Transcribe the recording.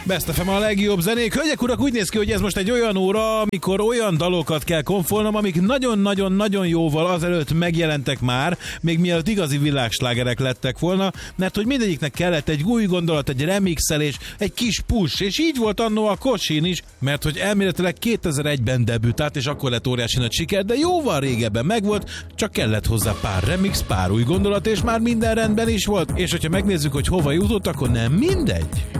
Best FM a legjobb zenék. Hölgyek, urak, úgy néz ki, hogy ez most egy olyan óra, amikor olyan dalokat kell konfolnom, amik nagyon-nagyon-nagyon jóval azelőtt megjelentek már, még mielőtt igazi világslágerek lettek volna, mert hogy mindegyiknek kellett egy új gondolat, egy remixelés, egy kis push, és így volt annó a Kosin is, mert hogy elméletileg 2001-ben debütált, és akkor lett óriási nagy siker, de jóval régebben megvolt, csak kellett hozzá pár remix, pár új gondolat, és már minden rendben is volt. És hogyha megnézzük, hogy hova jutott, akkor nem mindegy.